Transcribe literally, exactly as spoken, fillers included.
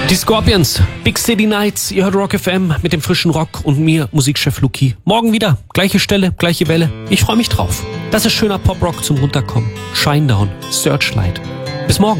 Die Scorpions, Big City Nights, ihr hört Rock F M mit dem frischen Rock und mir, Musikchef Luki. Morgen wieder, gleiche Stelle, gleiche Welle. Ich freue mich drauf. Das ist schöner Pop-Rock zum Runterkommen. Shinedown, Searchlight. Bis morgen.